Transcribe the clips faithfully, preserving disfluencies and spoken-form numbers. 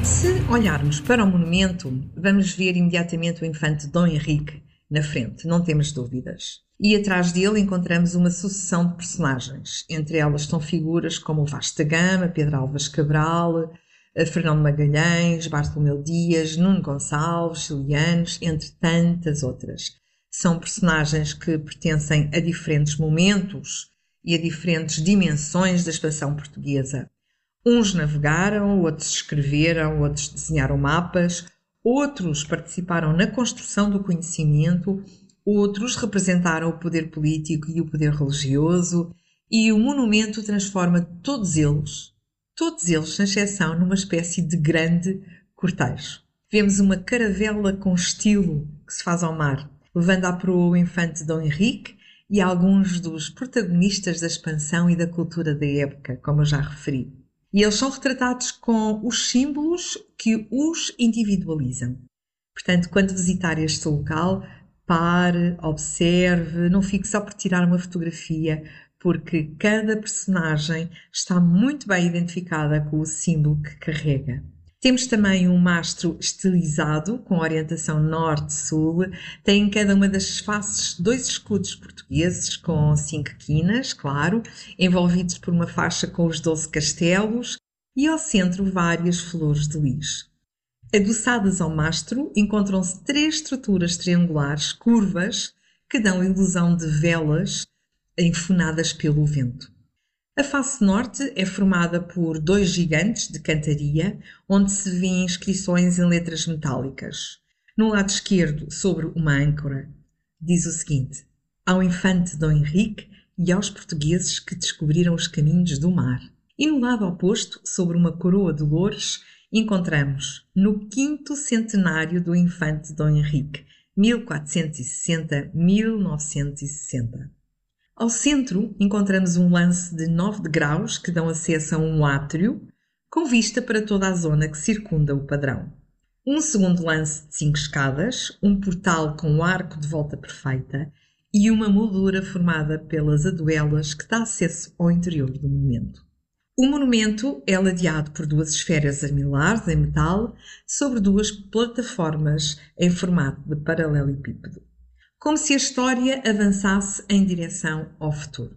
Se olharmos para o monumento, vamos ver imediatamente o infante Dom Henrique na frente, não temos dúvidas. E atrás dele encontramos uma sucessão de personagens. Entre elas estão figuras como o Vasco da Gama, Pedro Álvares Cabral, Fernão Magalhães, Bartolomeu Dias, Nuno Gonçalves, Cilianos, entre tantas outras. São personagens que pertencem a diferentes momentos e a diferentes dimensões da expansão portuguesa. Uns navegaram, outros escreveram, outros desenharam mapas, outros participaram na construção do conhecimento, outros representaram o poder político e o poder religioso, e o monumento transforma todos eles, todos eles, sem exceção, numa espécie de grande cortejo. Vemos uma caravela com estilo que se faz ao mar, levando à proa o infante Dom Henrique e alguns dos protagonistas da expansão e da cultura da época, como eu já referi. E eles são retratados com os símbolos que os individualizam. Portanto, quando visitar este local, pare, observe, não fique só por tirar uma fotografia, porque cada personagem está muito bem identificada com o símbolo que carrega. Temos também um mastro estilizado, com orientação norte-sul. Tem em cada uma das faces dois escudos portugueses, com cinco quinas, claro, envolvidos por uma faixa com os doze castelos, e ao centro várias flores de lis. Adoçadas ao mastro, encontram-se três estruturas triangulares, curvas, que dão a ilusão de velas enfunadas pelo vento. A face norte é formada por dois gigantes de cantaria, onde se vêem inscrições em letras metálicas. No lado esquerdo, sobre uma âncora, diz o seguinte: ao infante Dom Henrique e aos portugueses que descobriram os caminhos do mar. E no lado oposto, sobre uma coroa de louros, encontramos no quinto centenário do infante Dom Henrique, mil quatrocentos e sessenta a mil novecentos e sessenta. Ao centro, encontramos um lance de nove degraus que dão acesso a um átrio, com vista para toda a zona que circunda o padrão. Um segundo lance de cinco escadas, um portal com um arco de volta perfeita e uma moldura formada pelas aduelas que dá acesso ao interior do monumento. O monumento é ladeado por duas esferas armilares em metal sobre duas plataformas em formato de paralelepípedo, como se a história avançasse em direção ao futuro.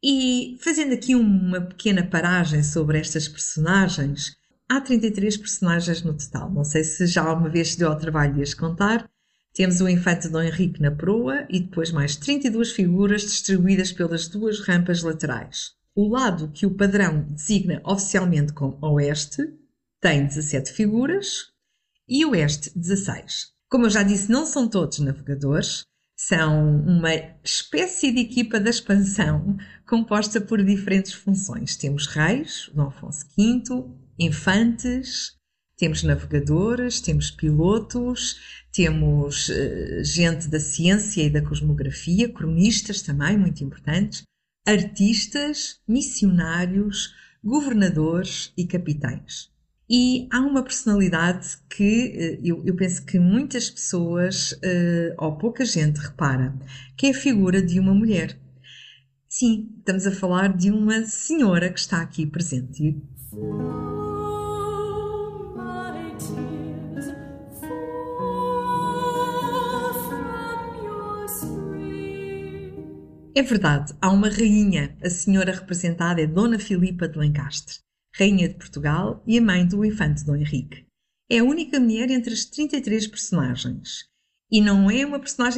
E, fazendo aqui uma pequena paragem sobre estas personagens, há trinta e três personagens no total. Não sei se já alguma vez se deu ao trabalho de as contar. Temos o infante Dom Henrique na proa e depois mais trinta e duas figuras distribuídas pelas duas rampas laterais. O lado que o padrão designa oficialmente como oeste tem dezassete figuras e o oeste dezasseis. Como eu já disse, não são todos navegadores. São uma espécie de equipa da expansão composta por diferentes funções. Temos reis, Dom Afonso quinto, infantes, temos navegadores, temos pilotos, temos uh, gente da ciência e da cosmografia, cronistas também, muito importantes, artistas, missionários, governadores e capitães. E há uma personalidade que eu, eu penso que muitas pessoas, uh, ou pouca gente, repara, que é a figura de uma mulher. Sim, estamos a falar de uma senhora que está aqui presente. É verdade, há uma rainha. A senhora representada é Dona Filipa de Lencastre, rainha de Portugal e a mãe do infante Dom Henrique. É a única mulher entre as trinta e três personagens. E não é uma personagem